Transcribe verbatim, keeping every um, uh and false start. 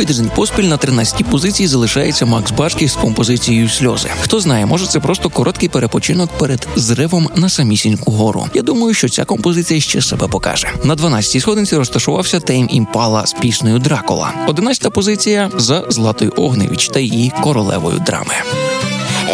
Другий тиждень поспіль на тринадцятій позиції залишається Макс Барських з композицією «Сльози». Хто знає, може це просто короткий перепочинок перед зривом на самісіньку гору. Я думаю, що ця композиція ще себе покаже. На дванадцятій сходинці розташувався Тейм Імпала з піснею «Дракула». одинадцята позиція за Златою Огневіч та її королевою драми.